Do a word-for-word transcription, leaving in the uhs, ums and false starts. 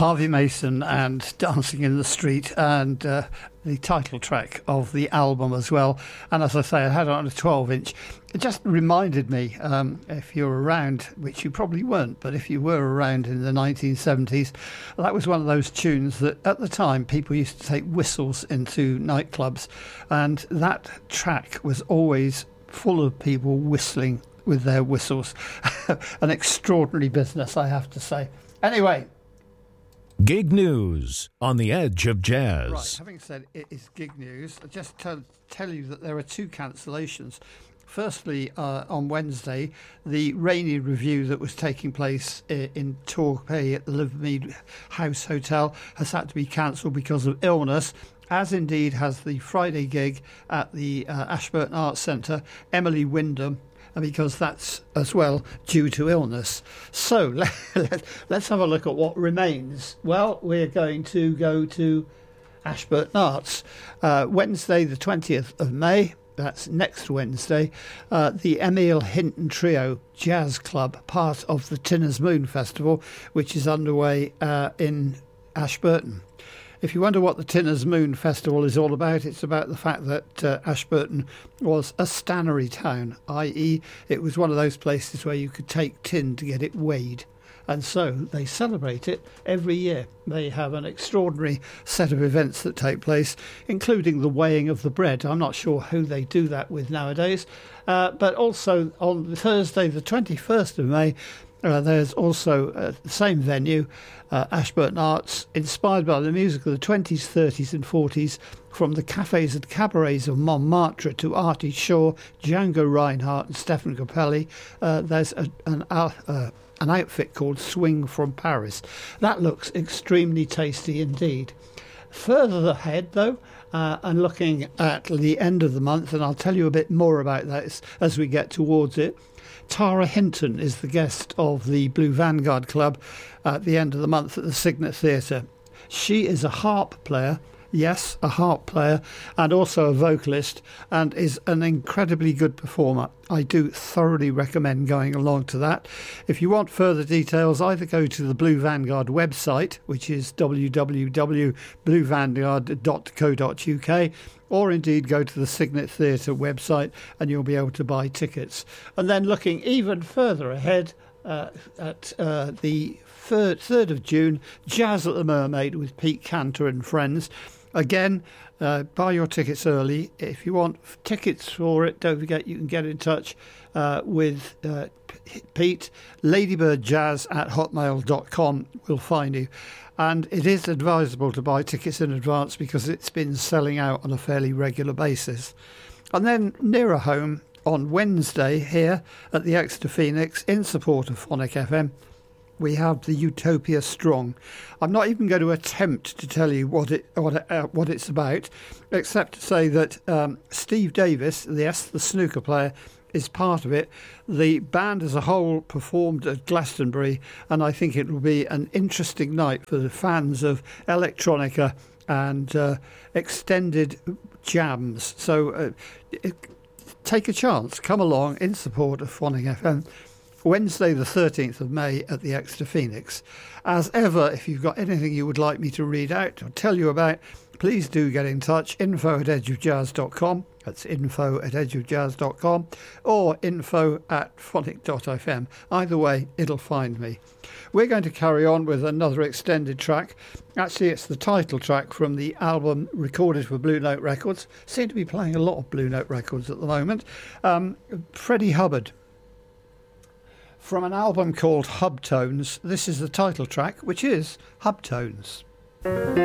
Harvey Mason and Dancing in the Street, and uh, the title track of the album as well. And as I say, I had it on a twelve inch. It just reminded me, um, if you're around, which you probably weren't, but if you were around in the nineteen seventies, that was one of those tunes that at the time people used to take whistles into nightclubs, and that track was always full of people whistling with their whistles. An extraordinary business, I have to say. Anyway, Gig news on the Edge of Jazz. Right, having said it is gig news, I'll just tell, tell you that there are two cancellations. Firstly, uh, on Wednesday, the Rainy Review that was taking place in, in Torquay at the Livermead House Hotel has had to be cancelled because of illness, as indeed has the Friday gig at the uh, Ashburton Arts Centre, Emily Wyndham, because that's as well due to illness. So let, let, let's have a look at what remains. Well, we're going to go to Ashburton Arts. Uh, Wednesday the twentieth of May, that's next Wednesday, uh, the Emil Hinton Trio Jazz Club, part of the Tinner's Moon Festival, which is underway uh, in Ashburton. If you wonder what the Tinner's Moon Festival is all about, it's about the fact that uh, Ashburton was a stannery town, that is it was one of those places where you could take tin to get it weighed. And so they celebrate it every year. They have an extraordinary set of events that take place, including the weighing of the bread. I'm not sure who they do that with nowadays. Uh, but also on Thursday, the twenty-first of May, Uh, there's also uh, the same venue, uh, Ashburton Arts, inspired by the music of the twenties, thirties and forties, from the cafes and cabarets of Montmartre to Artie Shaw, Django Reinhardt and Stefan Grappelli. Uh, there's a, an, uh, an outfit called Swing from Paris. That looks extremely tasty indeed. Further ahead, though, uh, and looking at the end of the month, and I'll tell you a bit more about that as we get towards it, Tara Hinton is the guest of the Blue Vanguard Club at the end of the month at the Signet Theatre. She is a harp player, yes, a harp player, and also a vocalist, and is an incredibly good performer. I do thoroughly recommend going along to that. If you want further details, either go to the Blue Vanguard website, which is w w w dot blue vanguard dot co dot u k, or indeed go to the Signet Theatre website and you'll be able to buy tickets. And then looking even further ahead uh, at uh, the third, third of June, Jazz at the Mermaid with Pete Cantor and friends. Again, uh, buy your tickets early. If you want tickets for it, don't forget you can get in touch uh, with uh, Pete. ladybirdjazz at hotmail dot com will find you. And it is advisable to buy tickets in advance because it's been selling out on a fairly regular basis. And then nearer home, on Wednesday here at the Exeter Phoenix, in support of Phonic F M, we have the Utopia Strong. I'm not even going to attempt to tell you what it what, uh, what it's about, except to say that um, Steve Davis, yes, the snooker player, is part of it. The band as a whole performed at Glastonbury, and I think it will be an interesting night for the fans of electronica and uh, extended jams. So uh, it, take a chance, come along in support of Phonic F M. Wednesday the thirteenth of May at the Exeter Phoenix. As ever, if you've got anything you would like me to read out or tell you about, please do get in touch. info at edge of jazz dot com. That's info at edge of jazz dot com or info at phonic dot f m. Either way, it'll find me. We're going to carry on with another extended track. Actually, it's the title track from the album recorded for Blue Note Records. Seem to be playing a lot of Blue Note Records at the moment. Um, Freddie Hubbard. From an album called Hub Tones, this is the title track, which is Hub Tones.